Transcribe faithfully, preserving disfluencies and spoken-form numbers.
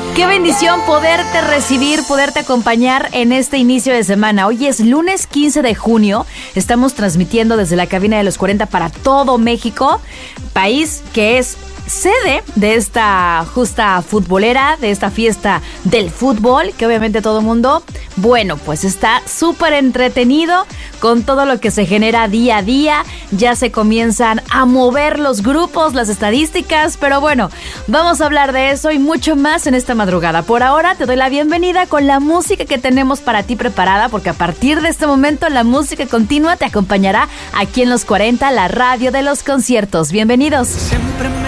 Qué bendición poderte recibir, poderte acompañar en este inicio de semana. Hoy es lunes quince de junio. Estamos transmitiendo desde la cabina de los cuarenta para todo México, país que es sede de esta justa futbolera, de esta fiesta del fútbol, que obviamente todo mundo, bueno, pues está súper entretenido con todo lo que se genera día a día. Ya se comienzan a mover los grupos, las estadísticas, pero bueno, vamos a hablar de eso y mucho más en esta madrugada. Por ahora te doy la bienvenida con la música que tenemos para ti preparada, porque a partir de este momento la música continua te acompañará aquí en los cuarenta, la radio de los conciertos. Bienvenidos. Siempre me